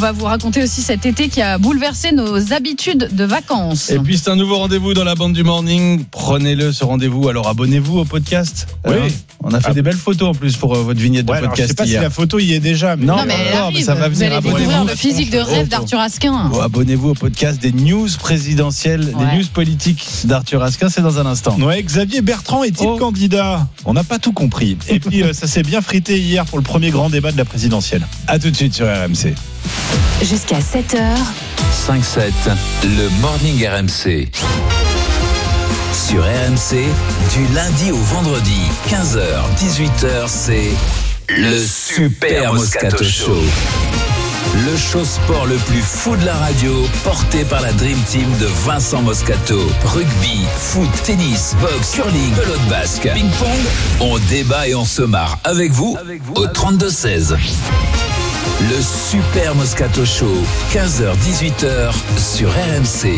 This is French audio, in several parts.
va vous raconter aussi cet été qui a bouleversé nos habitudes de vacances. Et puis c'est un nouveau rendez-vous dans la bande du morning. Prenez-le ce rendez-vous. Alors abonnez-vous au podcast. Oui. On a fait des belles photos en plus pour votre vignette de podcast. Je sais pas hier. si la photo y est déjà. Non, mais elle arrive. ça va venir. Vous allez découvrir le physique de rêve d'Arthur Asquin. Abonnez-vous au podcast des news présidentielles, des news politiques d'Arthur Asquin. C'est dans un instant. Ouais, Xavier Bertrand est-il candidat ? On n'a pas tout compris. Et puis ça s'est bien frité hier pour le premier grand débat de la présidentielle. À tout de suite sur RMC. Jusqu'à 7h. 5-7, le morning RMC. Sur RMC, du lundi au vendredi, 15h, 18h, c'est le Super Moscato Show. Le show sport le plus fou de la radio, porté par la Dream Team de Vincent Moscato. Rugby, foot, tennis, boxe, curling, pelote basque, ping-pong. On débat et on se marre avec vous au 32-16. Le Super Moscato Show, 15h-18h sur RMC.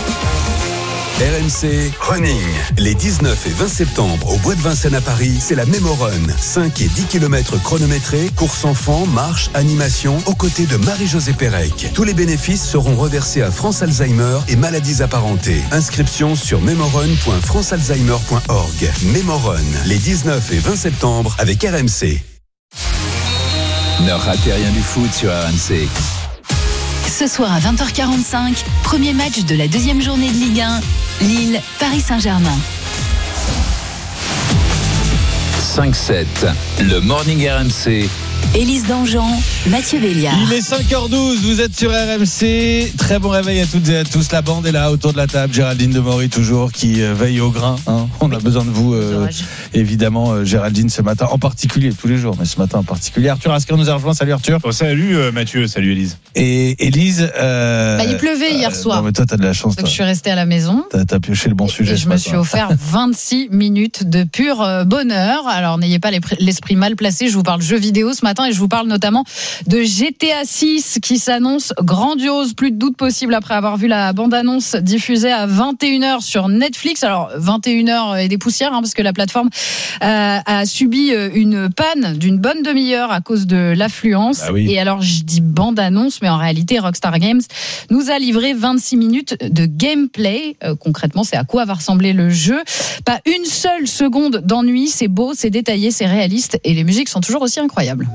RMC Running. Les 19 et 20 septembre au Bois de Vincennes à Paris, c'est la Memorun. 5 et 10 km chronométrés, course enfants, marche, animation, aux côtés de Marie-Josée Pérec. Tous les bénéfices seront reversés à France Alzheimer et maladies apparentées. Inscription sur memorun.francealzheimer.org. Memorun, les 19 et 20 septembre avec RMC. Ne ratez rien du foot sur RMC. Ce soir à 20h45, premier match de la deuxième journée de Ligue 1, Lille, Paris Saint-Germain. 5-7, le morning RMC. Élise Dangean, Mathieu Béliard. Il est 5h12, vous êtes sur RMC. Très bon réveil à toutes et à tous. La bande est là autour de la table. Géraldine Demory toujours qui veille au grain. On a besoin de vous, évidemment, Géraldine, ce matin en particulier, tous les jours, mais ce matin en particulier. Arthur Asquin nous a rejoint. Salut Arthur. Salut Mathieu, salut Élise. Et Élise. Il pleuvait hier soir. Non, mais toi, t'as de la chance. Donc je suis restée à la maison. T'as pioché le bon sujet. Et je me suis offert 26 minutes de pur bonheur. Alors n'ayez pas l'esprit mal placé. Je vous parle jeux vidéo ce matin. Et je vous parle notamment de GTA 6 qui s'annonce grandiose, plus de doute possible après avoir vu la bande-annonce diffusée à 21h sur Netflix. Alors 21h et des poussières parce que la plateforme a subi une panne d'une bonne demi-heure à cause de l'affluence. Ah oui. Et alors je dis bande-annonce, mais en réalité Rockstar Games nous a livré 26 minutes de gameplay. Concrètement, c'est à quoi va ressembler le jeu. Pas une seule seconde d'ennui, c'est beau, c'est détaillé, c'est réaliste et les musiques sont toujours aussi incroyables.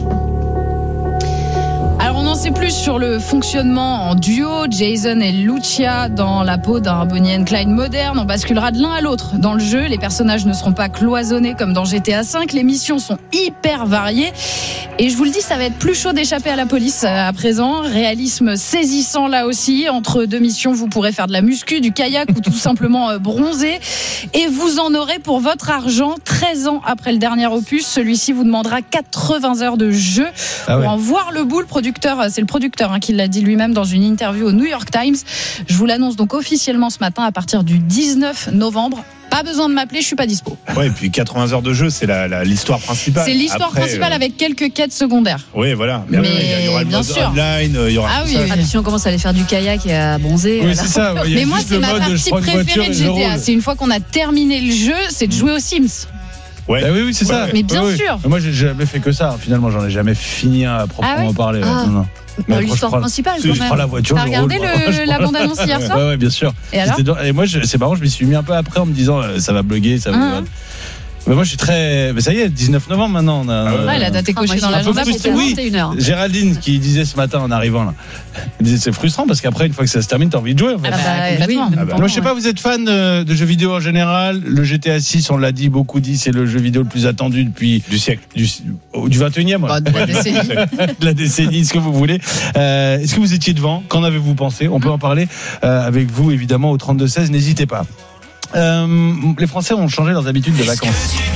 Alors on en sait plus sur le fonctionnement en duo, Jason et Lucia dans la peau d'un Bonnie and Clyde moderne. On basculera de l'un à l'autre dans le jeu. Les personnages ne seront pas cloisonnés comme dans GTA 5. Les missions sont hyper variées. Et je vous le dis, ça va être plus chaud d'échapper à la police à présent. Réalisme saisissant là aussi. Entre deux missions, vous pourrez faire de la muscu, du kayak ou tout simplement bronzer. Et vous en aurez pour votre argent. 13 ans après le dernier opus, celui-ci vous demandera 80 heures de jeu pour en voir le bout. C'est le producteur qui l'a dit lui-même dans une interview au New York Times. Je vous l'annonce donc officiellement ce matin à partir du 19 novembre. Pas besoin de m'appeler, je suis pas dispo. Ouais, et puis 80 heures de jeu, c'est l'histoire principale. C'est l'histoire principale avec quelques quêtes secondaires. Oui, voilà. Mais il y aura le mode online, il y aura tout ça. Si on commence à aller faire du kayak et à bronzer. Oui, c'est ça. Mais moi, c'est ma partie préférée de GTA. C'est une fois qu'on a terminé le jeu, c'est de jouer aux Sims. Ouais. Bah oui, c'est ça. Mais bien sûr. Moi, j'ai jamais fait que ça. Finalement, j'en ai jamais fini à proprement parler. Non. Mais l'histoire principale, quand même. Je prends la voiture. T'as regardé la bande-annonce hier soir ? Ouais, bien sûr. Et alors ? Et moi, c'est marrant, je m'y suis mis un peu après en me disant, ça va bugger, ça va. Mais moi, je suis très. Mais ça y est, 19 novembre maintenant. La date est cochée dans l'agenda pour 21h. Géraldine qui disait ce matin en arrivant là. Elle disait c'est frustrant parce qu'après, une fois que ça se termine, t'as envie de jouer. En fait. Complètement. Moi, je sais pas, vous êtes fan de jeux vidéo en général. Le GTA 6, on l'a dit, beaucoup dit, c'est le jeu vidéo le plus attendu depuis. Du siècle. Du 21e. De la décennie. De la décennie, ce que vous voulez. Est-ce que vous étiez devant ? Qu'en avez-vous pensé ? On peut en parler avec vous, évidemment, au 32-16. N'hésitez pas. Les Français ont changé leurs habitudes de vacances.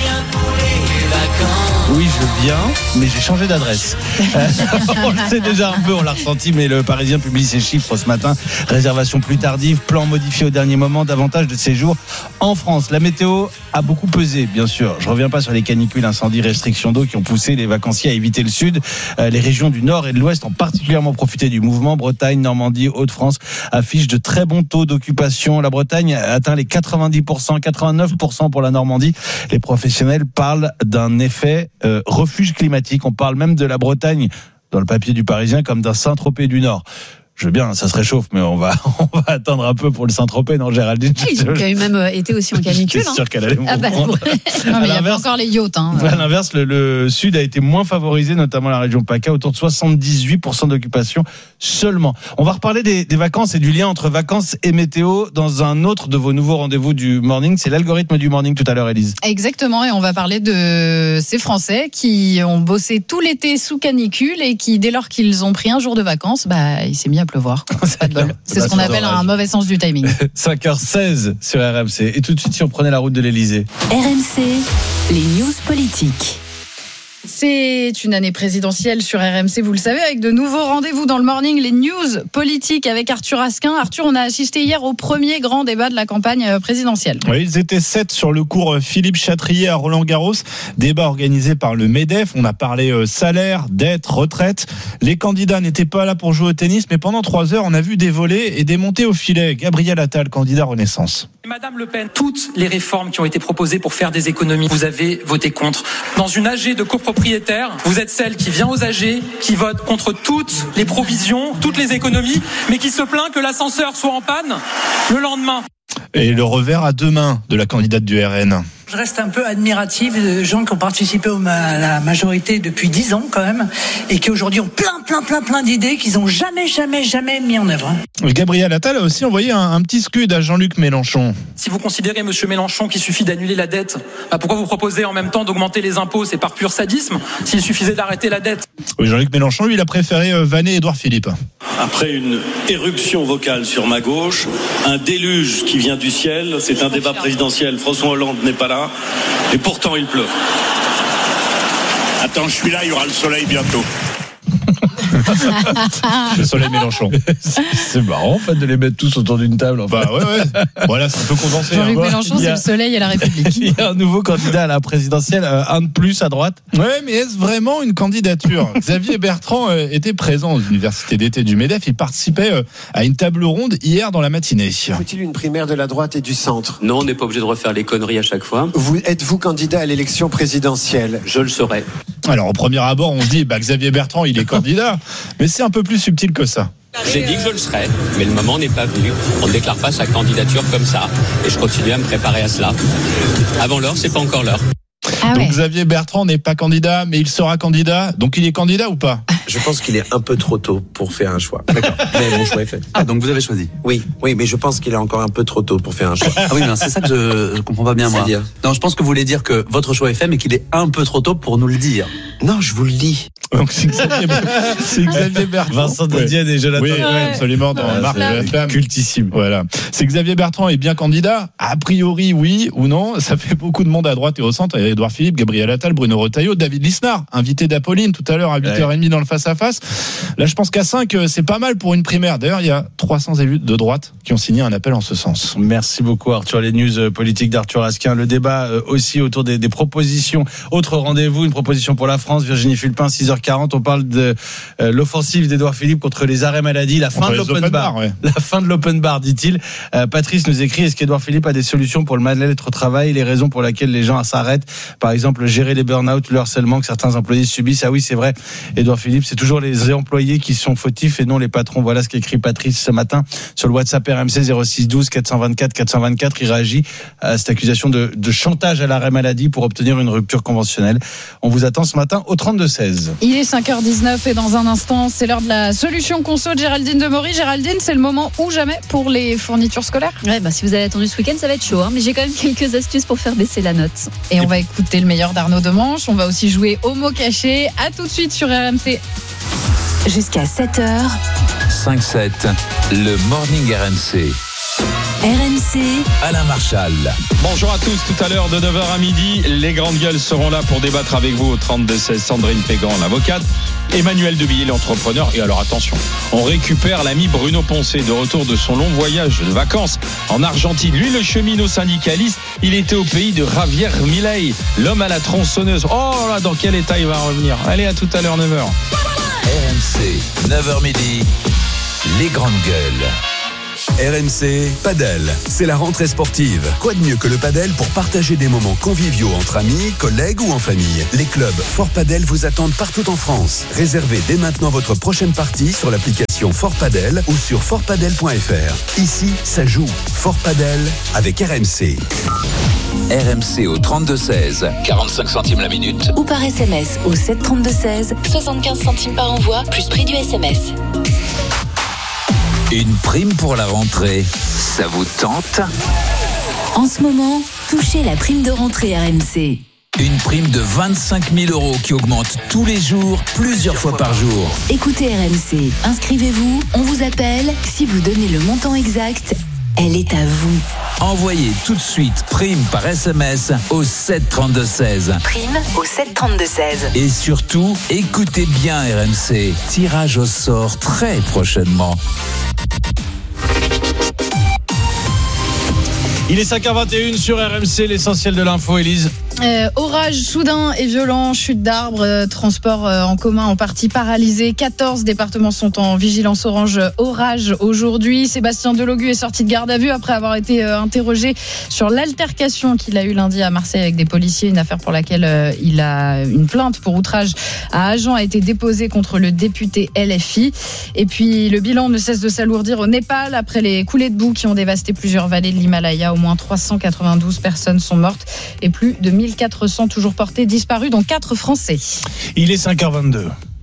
Oui, je viens, mais j'ai changé d'adresse. On le sait déjà un peu, on l'a ressenti, mais le Parisien publie ses chiffres ce matin. Réservation plus tardive, plan modifié au dernier moment, davantage de séjours en France. La météo a beaucoup pesé, bien sûr. Je reviens pas sur les canicules, incendies, restrictions d'eau qui ont poussé les vacanciers à éviter le sud. Les régions du nord et de l'ouest ont particulièrement profité du mouvement. Bretagne, Normandie, Hauts-de-France affichent de très bons taux d'occupation. La Bretagne atteint les 90%, 89% pour la Normandie. Les professionnels parlent d'un effet refuge climatique. On parle même de la Bretagne dans le papier du Parisien, comme d'un Saint-Tropez du Nord. Je veux bien, ça se réchauffe, mais on va attendre un peu pour le Saint-Tropez, non, Géraldine? Ils ont quand même été aussi en canicule. C'est sûr qu'elle allait me reprendre. Non, mais il y a pas encore les yachts. À l'inverse, le Sud a été moins favorisé, notamment la région PACA, autour de 78% d'occupation seulement. On va reparler des vacances et du lien entre vacances et météo dans un autre de vos nouveaux rendez-vous du morning. C'est l'algorithme du morning tout à l'heure, Élise. Exactement, et on va parler de ces Français qui ont bossé tout l'été sous canicule et qui, dès lors qu'ils ont pris un jour de vacances, il s'est mis à pleuvoir. Pas de bol. C'est ce qu'on appelle un mauvais sens du timing. 5h16 sur RMC. Et tout de suite, si on prenait la route de l'Elysée. RMC, les news politiques. C'est une année présidentielle sur RMC, vous le savez, avec de nouveaux rendez-vous dans le morning, les news politiques avec Arthur Asquin. Arthur, on a assisté hier au premier grand débat de la campagne présidentielle. Oui, ils étaient 7 sur le cours Philippe Chatrier à Roland-Garros. Débat organisé par le MEDEF. On a parlé salaire, dette, retraite. Les candidats n'étaient pas là pour jouer au tennis, mais pendant 3 heures, on a vu des volets et des montées au filet. Gabriel Attal, candidat Renaissance. Madame Le Pen, toutes les réformes qui ont été proposées pour faire des économies, vous avez voté contre. Dans une AG de copropriétaires, vous êtes celle qui vient aux AG, qui vote contre toutes les provisions, toutes les économies, mais qui se plaint que l'ascenseur soit en panne le lendemain. Et le revers à 2 mains de la candidate du RN. Je reste un peu admirative de gens qui ont participé à la majorité depuis 10 ans quand même et qui aujourd'hui ont plein d'idées qu'ils n'ont jamais mis en œuvre. Gabriel Attal a aussi envoyé un petit scud à Jean-Luc Mélenchon. Si vous considérez, monsieur Mélenchon, qu'il suffit d'annuler la dette, pourquoi vous proposez en même temps d'augmenter les impôts? C'est par pur sadisme, s'il suffisait d'arrêter la dette. Oui, Jean-Luc Mélenchon, lui, il a préféré vanner Édouard Philippe. Après une éruption vocale sur ma gauche, un déluge qui vient du ciel, c'est un débat présidentiel, François Hollande n'est pas là, et pourtant il pleut. Attends, je suis là, il y aura le soleil bientôt. Le soleil Mélenchon. C'est marrant en fait de les mettre tous autour d'une table. Ouais. Voilà, c'est un peu condensé. Jean-Luc Mélenchon, c'est le soleil et la République. Il y a un nouveau candidat à la présidentielle, un de plus à droite. Ouais, mais est-ce vraiment une candidature? Xavier Bertrand était présent aux universités d'été du MEDEF. Il participait à une table ronde hier dans la matinée. Faut-il une primaire de la droite et du centre? Non, on n'est pas obligé de refaire les conneries à chaque fois. Êtes-vous candidat à l'élection présidentielle? Je le serai. Alors, au premier abord, on se dit, Xavier Bertrand, il est candidat. Mais c'est un peu plus subtil que ça. J'ai dit que je le serais, mais le moment n'est pas venu. On ne déclare pas sa candidature comme ça. Et je continue à me préparer à cela. Avant l'heure, c'est pas encore l'heure. Donc Xavier Bertrand n'est pas candidat, mais il sera candidat. Donc il est candidat ou pas? Je pense qu'il est un peu trop tôt pour faire un choix. D'accord. Mais mon choix est fait. Ah, donc vous avez choisi? Oui, mais je pense qu'il est encore un peu trop tôt pour faire un choix. Ah oui, mais c'est ça que je comprends pas bien, moi. C'est-à-dire? Non, je pense que vous voulez dire que votre choix est fait, mais qu'il est un peu trop tôt pour nous le dire. Non, je vous le dis. Donc c'est Xavier Bertrand. Vincent Dedienne et Jonathan. Oui, absolument, dans Marc de la Flamme. Cultissime. Voilà. C'est Xavier Bertrand est bien candidat? A priori, oui ou non. Ça fait beaucoup de monde à droite et au centre. Il y a Édouard Philippe, Gabriel Attal, Bruno Retailleau, David Lisnard, invité d'Apolline tout à l'heure à 8h30 dans le face-à-face. Là, je pense qu'à 5, c'est pas mal pour une primaire. D'ailleurs, il y a 300 élus de droite qui ont signé un appel en ce sens. Merci beaucoup, Arthur. Les news politiques d'Arthur Asquin. Le débat aussi autour des propositions. Autre rendez-vous, une proposition pour la France. Virginie Fulpin, 6h40. On parle de l'offensive d'Édouard Philippe contre les arrêts maladie. La fin de l'open bar. La fin de l'open bar, dit-il. Patrice nous écrit, est-ce qu'Édouard Philippe a des solutions pour le mal-être au travail, les raisons pour lesquelles les gens s'arrêtent? Par exemple, gérer les burn-out, le harcèlement que certains employés subissent. Ah oui, c'est vrai. Édouard Philippe, c'est toujours les employés qui sont fautifs et non les patrons. Voilà ce qu'écrit Patrice ce matin sur le WhatsApp RMC 06 12 424 424. Il réagit à cette accusation de chantage à l'arrêt maladie pour obtenir une rupture conventionnelle. On vous attend ce matin au 32-16. Il est 5h19 et dans un instant, c'est l'heure de la solution conso de Géraldine Demory. Géraldine, c'est le moment ou jamais pour les fournitures scolaires. Ouais, si vous avez attendu ce week-end, ça va être chaud. Mais j'ai quand même quelques astuces pour faire baisser la note. Et on va écouter le meilleur d'Arnaud Demanche. On va aussi jouer au mot caché. À tout de suite sur RMC. Jusqu'à 7h. 5-7, le morning RMC. RMC, Alain Marchal. Bonjour à tous, tout à l'heure de 9h à midi, les grandes gueules seront là pour débattre avec vous au 32-16. Sandrine Pégan, l'avocate, Emmanuel Debillet, l'entrepreneur. Et alors attention, on récupère l'ami Bruno Poncet de retour de son long voyage de vacances en Argentine. Lui, le cheminot syndicaliste, il était au pays de Javier Milei, l'homme à la tronçonneuse. Oh là, dans quel état il va revenir? Allez, à tout à l'heure, 9h. RMC, 9h midi, les grandes gueules. RMC Padel, c'est la rentrée sportive. Quoi de mieux que le padel pour partager des moments conviviaux entre amis, collègues ou en famille. Les clubs Fort Padel vous attendent partout en France. Réservez dès maintenant votre prochaine partie sur l'application Fort Padel ou sur fortpadel.fr. Ici, ça joue. Fort Padel avec RMC. RMC au 32-16, 45 centimes la minute. Ou par SMS au 732-16, 75 centimes par envoi, plus prix du SMS. Une prime pour la rentrée, ça vous tente ? En ce moment, touchez la prime de rentrée RMC. Une prime de 25 000 € qui augmente tous les jours, plusieurs fois par jour. Écoutez RMC, inscrivez-vous, on vous appelle. Si vous donnez le montant exact, elle est à vous. Envoyez tout de suite prime par SMS au 732-16. Prime au 732-16. Et surtout, écoutez bien RMC. Tirage au sort très prochainement. Il est 5h21 sur RMC, l'essentiel de l'info, Élise. Orage soudain et violent, chute d'arbres, transport en commun en partie paralysé. 14 départements sont en vigilance orange orage aujourd'hui. Sébastien Delogu est sorti de garde à vue après avoir été interrogé sur l'altercation qu'il a eue lundi à Marseille avec des policiers. Une affaire pour laquelle il a une plainte pour outrage à agent a été déposée contre le député LFI. Et puis le bilan ne cesse de s'alourdir au Népal après les coulées de boue qui ont dévasté plusieurs vallées de l'Himalaya. Au moins 392 personnes sont mortes et plus de 1400 toujours portés disparus, dont 4 Français. Il est 5h22.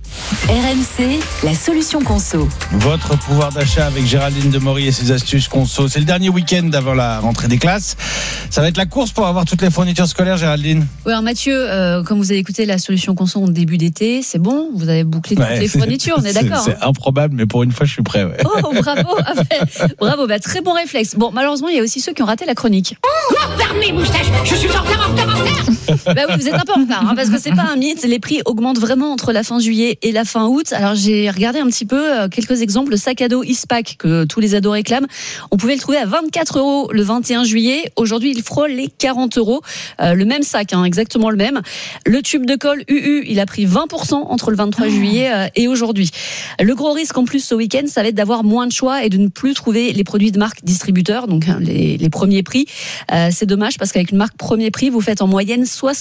RMC, la solution conso. Votre pouvoir d'achat avec Géraldine Demory et ses astuces conso. C'est le dernier week-end avant la rentrée des classes. Ça va être la course pour avoir toutes les fournitures scolaires, Géraldine. Oui, alors Mathieu, comme vous avez écouté la solution conso en début d'été, c'est bon, vous avez bouclé toutes les fournitures, on est d'accord. C'est improbable, mais pour une fois, je suis prêt. Ouais. Oh, bravo, bravo, très bon réflexe. Bon, malheureusement, il y a aussi ceux qui ont raté la chronique. Fermez, moustache, je suis en retard. Bah oui, vous êtes un peu en retard, parce que c'est pas un mythe, les prix augmentent vraiment entre la fin juillet et la fin août. Alors j'ai regardé un petit peu quelques exemples. Le sac à dos Eastpak que tous les ados réclament, on pouvait le trouver à 24 € le 21 juillet. Aujourd'hui, il frôle les 40 €. Le même sac, exactement le même. Le tube de colle UU, il a pris 20% entre le 23 juillet et aujourd'hui. Le gros risque en plus ce week-end, ça va être d'avoir moins de choix et de ne plus trouver les produits de marque distributeurs, donc les premiers prix. C'est dommage parce qu'avec une marque premier prix, vous faites en moyenne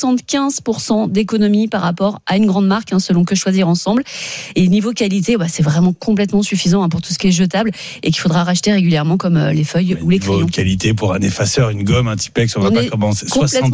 75% d'économie par rapport à une grande marque, selon Que Choisir Ensemble. Et niveau qualité, c'est vraiment complètement suffisant pour tout ce qui est jetable et qu'il faudra racheter régulièrement comme les feuilles ou les crayons. Niveau qualité pour un effaceur, une gomme, un Tipex, on va pas commencer.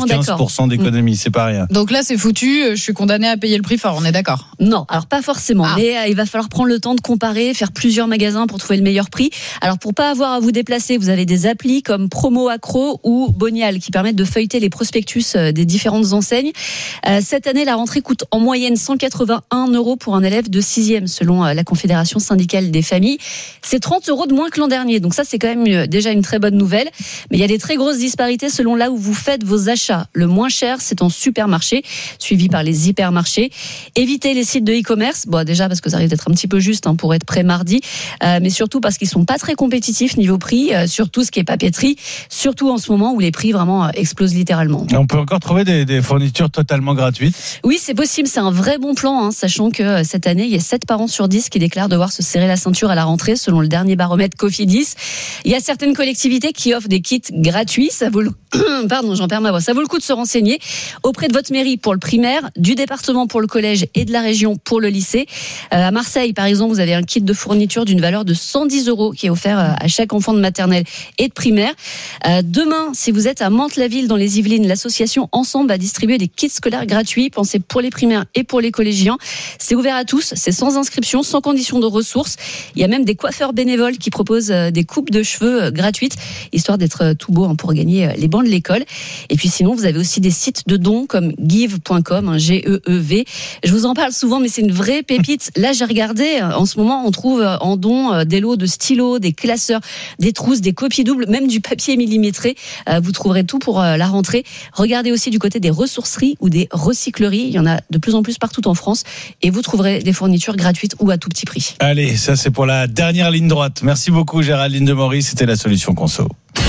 75% d'économie, c'est pas rien. Donc là, c'est foutu, je suis condamné à payer le prix fort, on est d'accord? Non, alors pas forcément, mais il va falloir prendre le temps de comparer, faire plusieurs magasins pour trouver le meilleur prix. Alors pour pas avoir à vous déplacer, vous avez des applis comme Promo Accro ou Bonial qui permettent de feuilleter les prospectus des différentes enseignes. Cette année, la rentrée coûte en moyenne 181 € pour un élève de 6e selon la Confédération syndicale des familles. C'est 30 € de moins que l'an dernier. Donc ça, c'est quand même déjà une très bonne nouvelle. Mais il y a des très grosses disparités selon là où vous faites vos achats. Le moins cher, c'est en supermarché, suivi par les hypermarchés. Évitez les sites de e-commerce. Bon, déjà parce que ça risque d'être un petit peu juste pour être prêt mardi. Mais surtout parce qu'ils sont pas très compétitifs niveau prix, surtout ce qui est papeterie. Surtout en ce moment où les prix vraiment explosent littéralement. Et on peut encore trouver des fournitures totalement gratuites? Oui, c'est possible. C'est un vrai bon plan, sachant que cette année, il y a 7 parents sur 10 qui déclarent devoir se serrer la ceinture à la rentrée, selon le dernier baromètre Cofidis. Il y a certaines collectivités qui offrent des kits gratuits. Ça vaut le... Pardon, j'en perds ma voix. Ça vaut le coup de se renseigner auprès de votre mairie pour le primaire, du département pour le collège et de la région pour le lycée. À Marseille, par exemple, vous avez un kit de fourniture d'une valeur de 110 € qui est offert à chaque enfant de maternelle et de primaire. Demain, si vous êtes à Mantes-la-Ville dans les Yvelines, l'association Ensemble va distribuer des kits scolaires gratuits pensés pour les primaires et pour les collégiens. C'est ouvert à tous, c'est sans inscription, sans condition de ressources. Il y a même des coiffeurs bénévoles qui proposent des coupes de cheveux gratuites, histoire d'être tout beau pour gagner les bancs de l'école. Et puis sinon, vous avez aussi des sites de dons comme give.com, G-E-E-V. Je vous en parle souvent, mais c'est une vraie pépite. Là, j'ai regardé, en ce moment, on trouve en don des lots de stylos, des classeurs, des trousses, des copies doubles, même du papier millimétré. Vous trouverez tout pour la rentrée. Regardez aussi du côté des ressourceries ou des recycleries. Il y en a de plus en plus partout en France. Et vous trouverez des fournitures gratuites ou à tout petit prix. Allez, ça c'est pour la dernière ligne droite. Merci beaucoup Géraldine Demory, c'était la solution conso.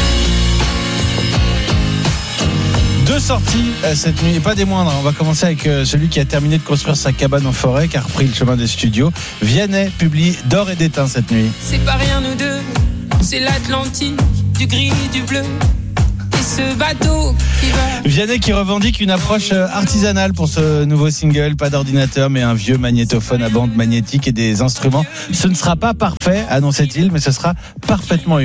Deux sorties cette nuit, et pas des moindres. On va commencer avec celui qui a terminé de construire sa cabane en forêt, qui a repris le chemin des studios. Vianney publie D'or et d'étain cette nuit. C'est pas rien nous deux, c'est l'Atlantique, du gris, du bleu. Ce bateau qui va... Vianney qui revendique une approche artisanale pour ce nouveau single. Pas d'ordinateur mais un vieux magnétophone à bande magnétique et des instruments. Ce ne sera pas parfait, annonçait-il, mais ce sera parfaitement